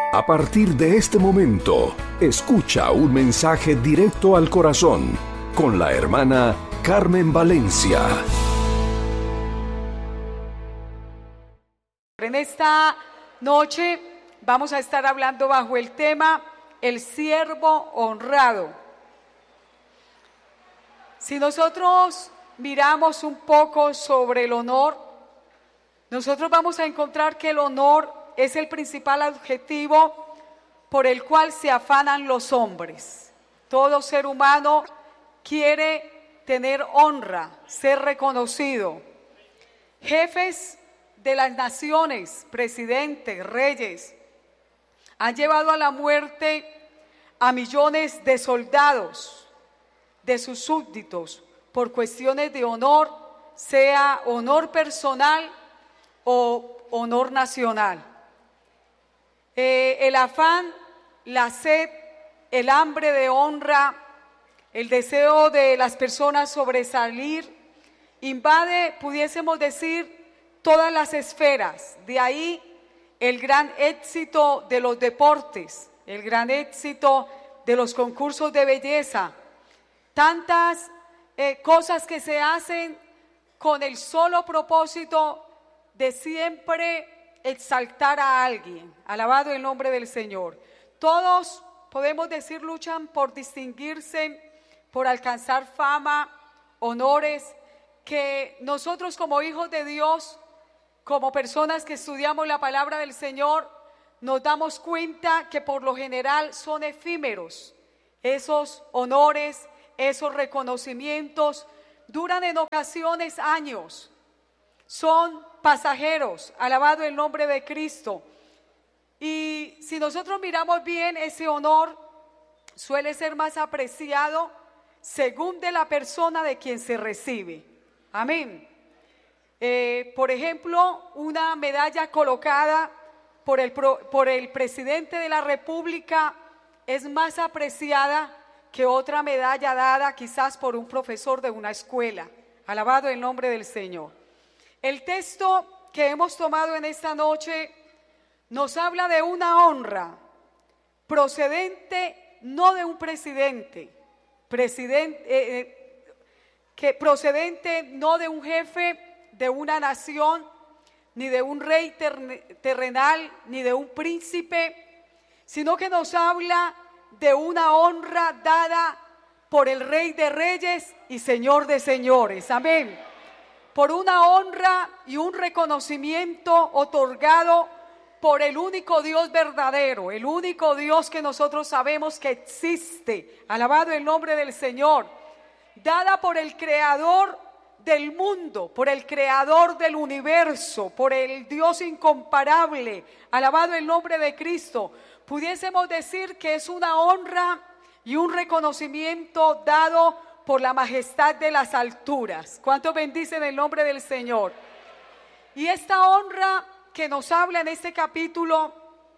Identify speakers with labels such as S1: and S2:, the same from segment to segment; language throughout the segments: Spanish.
S1: A partir de este momento, escucha un mensaje directo al corazón con la hermana Carmen Valencia.
S2: En esta noche vamos a estar hablando bajo el tema el siervo honrado. Si nosotros miramos un poco sobre el honor, nosotros vamos a encontrar que el honor es el principal adjetivo por el cual se afanan los hombres. Todo ser humano quiere tener honra, ser reconocido. Jefes de las naciones, presidentes, reyes, han llevado a la muerte a millones de soldados, de sus súbditos, por cuestiones de honor, sea honor personal o honor nacional. El afán, la sed, el hambre de honra, el deseo de las personas sobresalir, invade, pudiésemos decir, todas las esferas. De ahí el gran éxito de los deportes, el gran éxito de los concursos de belleza, tantas cosas que se hacen con el solo propósito de siempre exaltar a alguien. Alabado el nombre del Señor. Todos, podemos decir, luchan por distinguirse, por alcanzar fama, honores, que nosotros como hijos de Dios, como personas que estudiamos la palabra del Señor, nos damos cuenta que por lo general son efímeros. Esos honores, esos reconocimientos duran en ocasiones años, son pasajeros. Alabado el nombre de Cristo. Y si nosotros miramos bien, ese honor suele ser más apreciado según de la persona de quien se recibe. Amén. Por ejemplo, una medalla colocada por el presidente de la República es más apreciada que otra medalla dada quizás por un profesor de una escuela. Alabado el nombre del Señor. El texto que hemos tomado en esta noche nos habla de una honra procedente no de un presidente, procedente no de un jefe de una nación, ni de un rey terrenal, ni de un príncipe, sino que nos habla de una honra dada por el Rey de Reyes y Señor de Señores. Amén. Por una honra y un reconocimiento otorgado por el único Dios verdadero, el único Dios que nosotros sabemos que existe. Alabado el nombre del Señor. Dada por el Creador del mundo, por el Creador del universo, por el Dios incomparable. Alabado el nombre de Cristo. Pudiésemos decir que es una honra y un reconocimiento dado por la majestad de las alturas. ¿Cuántos bendicen el nombre del Señor? Y esta honra que nos habla en este capítulo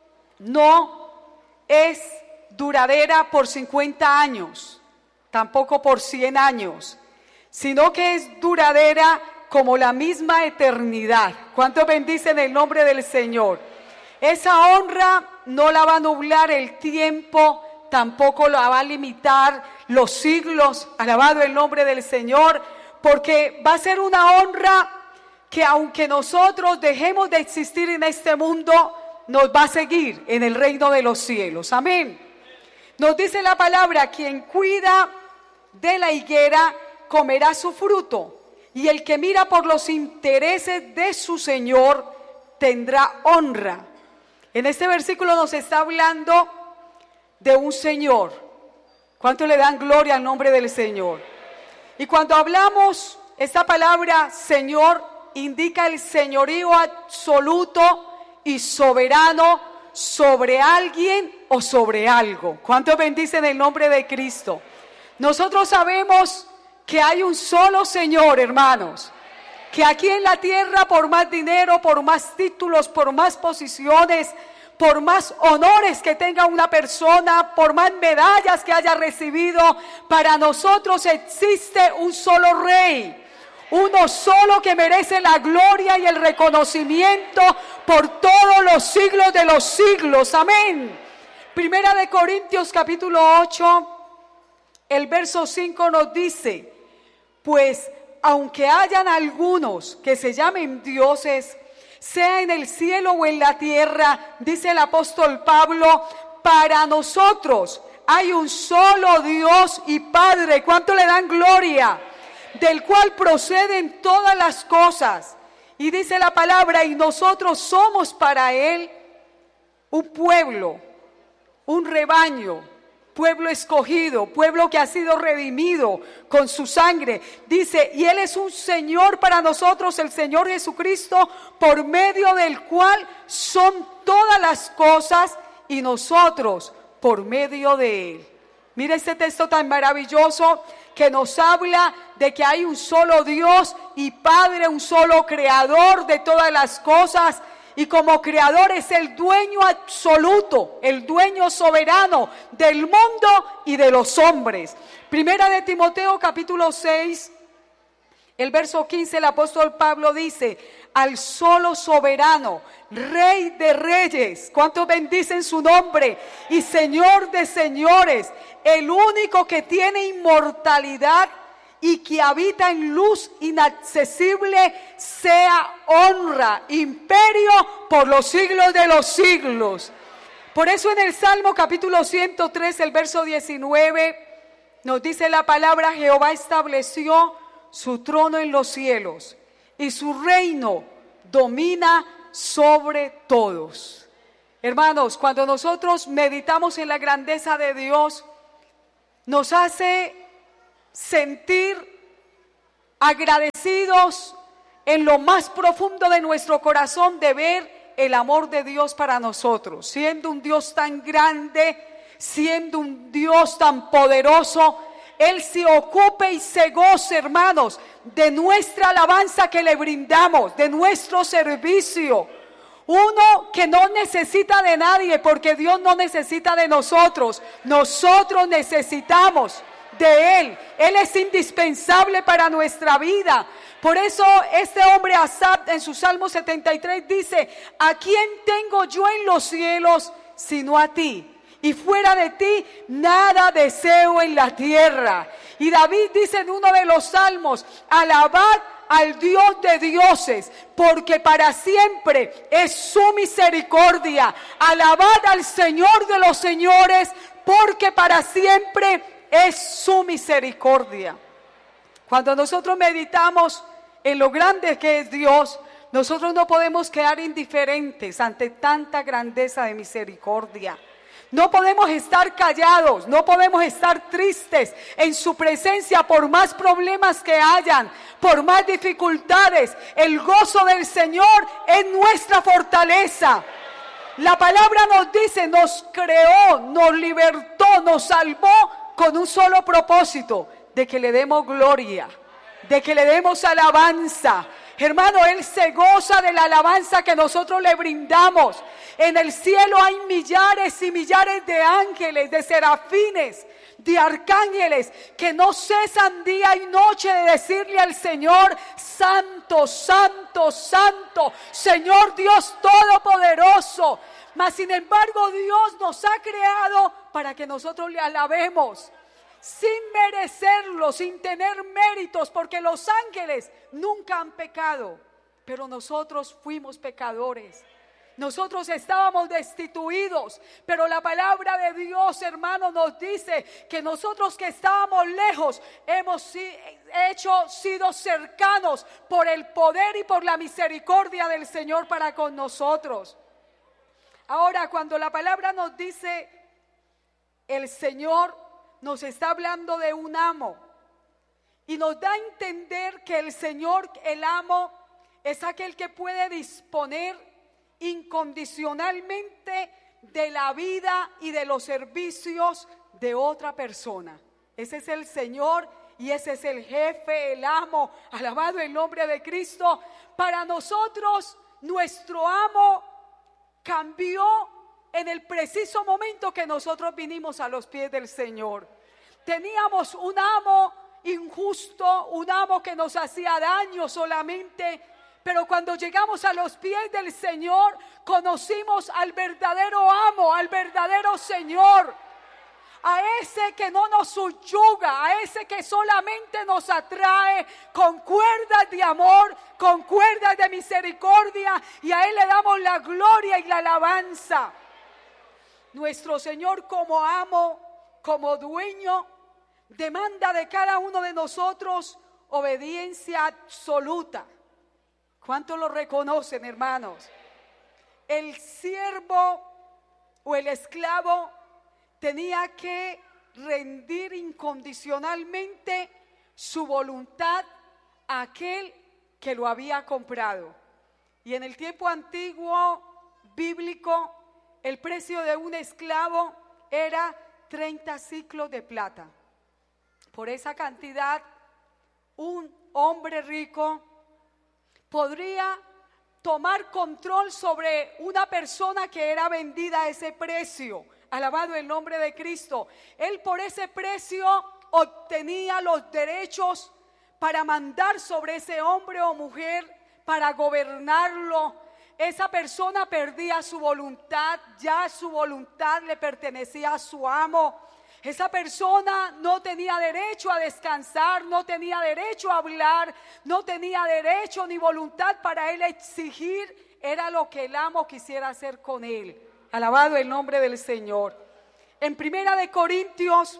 S2: no es duradera por 50 años, tampoco por 100 años, sino que es duradera como la misma eternidad. ¿Cuántos bendicen el nombre del Señor? Esa honra no la va a nublar el tiempo, tampoco la va a limitar los siglos. Alabado el nombre del Señor, porque va a ser una honra que aunque nosotros dejemos de existir en este mundo, nos va a seguir en el reino de los cielos. Amén. Nos dice la palabra: quien cuida de la higuera comerá su fruto, y el que mira por los intereses de su Señor tendrá honra. En este versículo nos está hablando de un Señor. ¿Cuánto le dan gloria al nombre del Señor? Y cuando hablamos, esta palabra Señor indica el señorío absoluto y soberano sobre alguien o sobre algo. ¿Cuántos bendicen el nombre de Cristo? Nosotros sabemos que hay un solo Señor, hermanos. Que aquí en la tierra, por más dinero, por más títulos, por más posiciones, por más honores que tenga una persona, por más medallas que haya recibido, para nosotros existe un solo Rey, uno solo que merece la gloria y el reconocimiento por todos los siglos de los siglos. Amén. Primera de Corintios capítulo 8, el verso 5 nos dice: pues aunque hayan algunos que se llamen dioses, sea en el cielo o en la tierra, dice el apóstol Pablo, para nosotros hay un solo Dios y Padre. ¿Cuánto le dan gloria? Del cual proceden todas las cosas. Y dice la palabra: y nosotros somos para Él un pueblo, un rebaño, pueblo escogido, pueblo que ha sido redimido con su sangre. Dice: y Él es un Señor para nosotros, el Señor Jesucristo, por medio del cual son todas las cosas, y nosotros por medio de Él. Mira este texto tan maravilloso que nos habla de que hay un solo Dios y Padre, un solo creador de todas las cosas. Y como creador es el dueño absoluto, el dueño soberano del mundo y de los hombres. Primera de Timoteo capítulo 6, el verso 15, el apóstol Pablo dice: al solo soberano, Rey de reyes, ¿cuántos bendicen su nombre? Y Señor de señores, el único que tiene inmortalidad y que habita en luz inaccesible, sea honra, imperio por los siglos de los siglos. Por eso en el Salmo capítulo 103, el verso 19, nos dice la palabra: Jehová estableció su trono en los cielos y su reino domina sobre todos. Hermanos, cuando nosotros meditamos en la grandeza de Dios, nos hace sentir agradecidos en lo más profundo de nuestro corazón de ver el amor de Dios para nosotros, siendo un Dios tan grande, siendo un Dios tan poderoso. Él se ocupe y se goce, hermanos, de nuestra alabanza que le brindamos, de nuestro servicio. Uno que no necesita de nadie, porque Dios no necesita de nosotros. Nosotros necesitamos de Él. Él es indispensable para nuestra vida. Por eso este hombre Asaf en su Salmo 73 dice: ¿a quién tengo yo en los cielos sino a ti? Y fuera de ti nada deseo en la tierra. Y David dice en uno de los salmos: alabad al Dios de dioses, porque para siempre es su misericordia. Alabad al Señor de los señores, porque para siempre es su misericordia. Cuando nosotros meditamos en lo grande que es Dios, nosotros no podemos quedar indiferentes ante tanta grandeza de misericordia. No podemos estar callados, no podemos estar tristes en su presencia por más problemas que hayan, por más dificultades. El gozo del Señor es nuestra fortaleza. La palabra nos dice: nos creó, nos libertó, nos salvó con un solo propósito: de que le demos gloria, de que le demos alabanza. Hermano, Él se goza de la alabanza que nosotros le brindamos. En el cielo hay millares y millares de ángeles, de serafines, de arcángeles, que no cesan día y noche de decirle al Señor: santo, santo, santo, Señor Dios Todopoderoso. Mas sin embargo Dios nos ha creado para que nosotros le alabemos, sin merecerlo, sin tener méritos, porque los ángeles nunca han pecado, pero nosotros fuimos pecadores. Nosotros estábamos destituidos, pero la palabra de Dios, hermano, nos dice que nosotros que estábamos lejos hemos sido cercanos por el poder y por la misericordia del Señor para con nosotros. Ahora, cuando la palabra nos dice el Señor, nos está hablando de un amo y nos da a entender que el Señor, el amo, es aquel que puede disponer incondicionalmente de la vida y de los servicios de otra persona. Ese es el Señor y ese es el jefe, el amo. Alabado el nombre de Cristo. Para nosotros, nuestro amo cambió en el preciso momento que nosotros vinimos a los pies del Señor. Teníamos un amo injusto, un amo que nos hacía daño solamente. Pero cuando llegamos a los pies del Señor, conocimos al verdadero amo, al verdadero Señor, a ese que no nos subyuga, a ese que solamente nos atrae con cuerdas de amor, con cuerdas de misericordia, y a Él le damos la gloria y la alabanza. Nuestro Señor, como amo, como dueño, demanda de cada uno de nosotros obediencia absoluta. ¿Cuántos lo reconocen, hermanos? El siervo o el esclavo tenía que rendir incondicionalmente su voluntad a aquel que lo había comprado. Y en el tiempo antiguo bíblico, el precio de un esclavo era 30 siclos de plata. Por esa cantidad, un hombre rico podría tomar control sobre una persona que era vendida a ese precio. Alabado el nombre de Cristo. Él por ese precio obtenía los derechos para mandar sobre ese hombre o mujer, para gobernarlo. Esa persona perdía su voluntad, ya su voluntad le pertenecía a su amo. Esa persona no tenía derecho a descansar, no tenía derecho a hablar, no tenía derecho ni voluntad para él exigir. Era lo que el amo quisiera hacer con él. Alabado el nombre del Señor. En Primera de Corintios,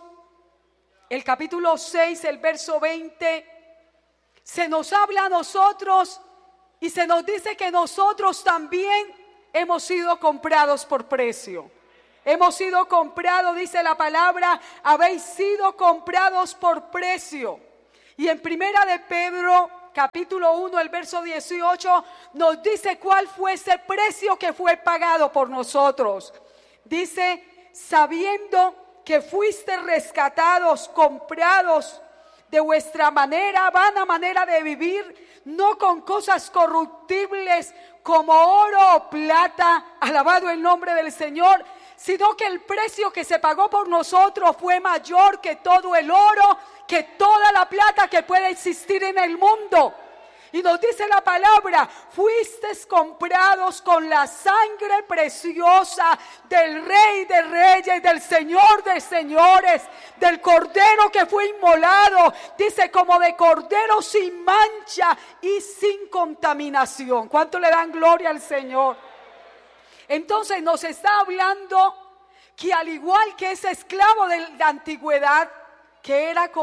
S2: el capítulo 6, el verso 20, se nos habla a nosotros y se nos dice que nosotros también hemos sido comprados por precio. Hemos sido comprados, dice la palabra, habéis sido comprados por precio. Y en Primera de Pedro, capítulo 1, el verso 18, nos dice cuál fue ese precio que fue pagado por nosotros. Dice, sabiendo que fuisteis rescatados, comprados de vuestra vana manera de vivir, no con cosas corruptibles como oro o plata, alabado el nombre del Señor, sino que el precio que se pagó por nosotros fue mayor que todo el oro, que toda la plata que puede existir en el mundo. Y nos dice la palabra, fuisteis comprados con la sangre preciosa del Rey de Reyes, del Señor de Señores, del Cordero que fue inmolado, dice, como de Cordero sin mancha y sin contaminación. ¿Cuánto le dan gloria al Señor? Entonces nos está hablando que al igual que ese esclavo de la antigüedad que era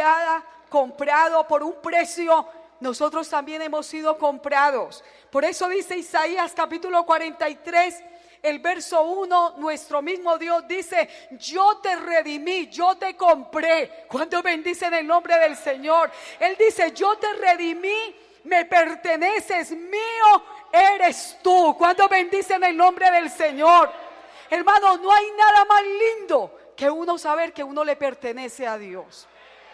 S2: comprado por un precio, nosotros también hemos sido comprados. Por eso dice Isaías capítulo 43, el verso 1, nuestro mismo Dios dice, yo te redimí, yo te compré. ¿Cuántos bendicen el nombre del Señor? Él dice, yo te redimí, me perteneces, mío eres tú. ¿Cuántos bendicen el nombre del Señor? Hermano, no hay nada más lindo que uno saber que uno le pertenece a Dios,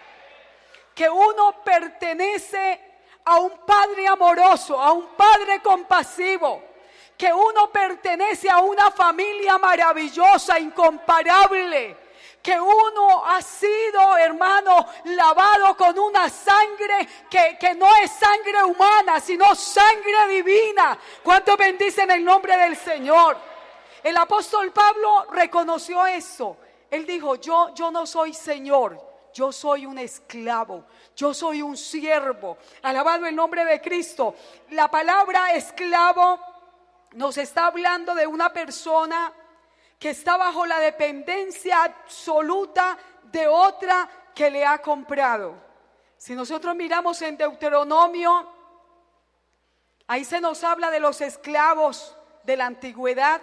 S2: que uno pertenece a un Padre amoroso, a un Padre compasivo, que uno pertenece a una familia maravillosa, incomparable, que uno ha sido, hermano, lavado con una sangre que no es sangre humana, sino sangre divina. ¿Cuántos bendicen el nombre del Señor? El apóstol Pablo reconoció eso. Él dijo, yo no soy Señor, yo soy un esclavo, yo soy un siervo. Alabado el nombre de Cristo. La palabra esclavo nos está hablando de una persona que está bajo la dependencia absoluta de otra que le ha comprado. Si nosotros miramos en Deuteronomio, ahí se nos habla de los esclavos de la antigüedad.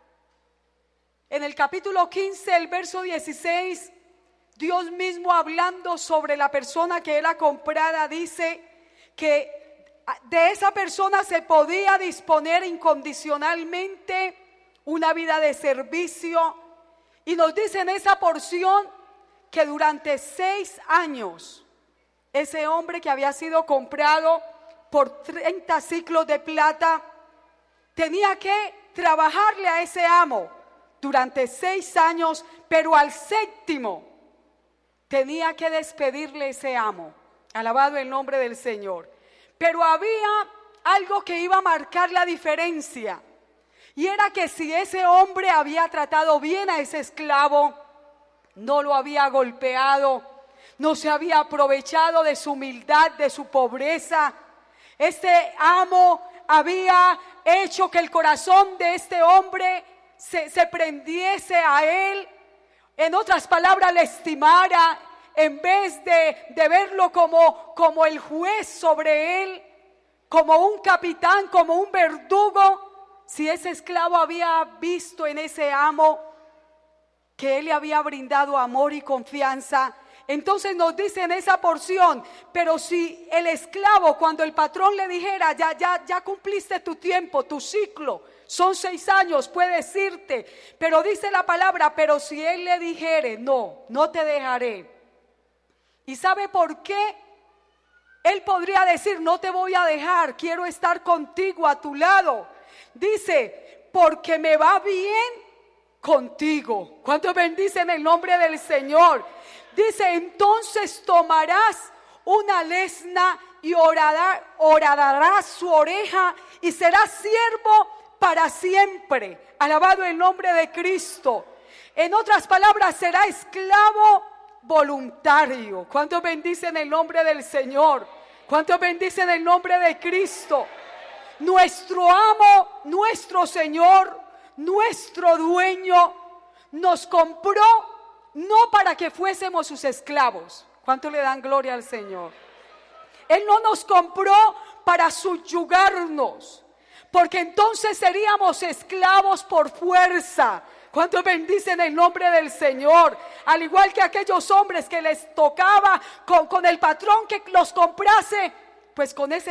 S2: En el capítulo 15, el verso 16, Dios mismo hablando sobre la persona que era comprada, dice que de esa persona se podía disponer incondicionalmente una vida de servicio, y nos dice en esa porción que durante 6 años ese hombre que había sido comprado por 30 siclos de plata tenía que trabajarle a ese amo durante 6 años, pero al séptimo tenía que despedirle ese amo. Alabado el nombre del Señor. Pero había algo que iba a marcar la diferencia. Y era que si ese hombre había tratado bien a ese esclavo, no lo había golpeado, no se había aprovechado de su humildad, de su pobreza. Este amo había hecho que el corazón de este hombre se prendiese a él. En otras palabras, le estimara, en vez de verlo como el juez sobre él, como un capitán, como un verdugo. Si ese esclavo había visto en ese amo que él le había brindado amor y confianza, entonces nos dice en esa porción, pero si el esclavo, cuando el patrón le dijera, ya cumpliste tu tiempo, tu ciclo, son 6 años, puedes irte, pero dice la palabra, pero si él le dijere, no te dejaré. ¿Y sabe por qué? Él podría decir, no te voy a dejar, quiero estar contigo, a tu lado. Dice, porque me va bien contigo. ¿Cuántos bendicen el nombre del Señor? Dice, entonces tomarás una lesna y horadarás su oreja y serás siervo para siempre. Alabado el nombre de Cristo. En otras palabras, será esclavo voluntario. ¿Cuántos bendicen el nombre del Señor? ¿Cuántos bendicen el nombre de Cristo? Nuestro amo, nuestro Señor, nuestro dueño nos compró no para que fuésemos sus esclavos. ¿Cuánto le dan gloria al Señor? Él no nos compró para subyugarnos, porque entonces seríamos esclavos por fuerza. ¿Cuántos bendicen el nombre del Señor? Al igual que aquellos hombres que les tocaba con el patrón que los comprase, pues con ese